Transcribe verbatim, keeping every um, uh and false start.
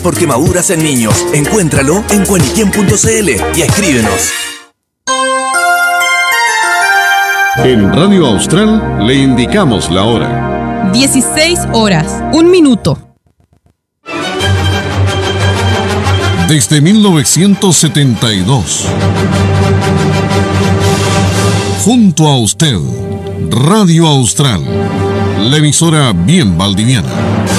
porque maduras en niños. Encuéntralo en cuaniquien punto cl y escríbenos. En Radio Austral le indicamos la hora. dieciséis horas, un minuto. Desde mil novecientos setenta y dos. Junto a usted, Radio Austral, la emisora bien valdiviana.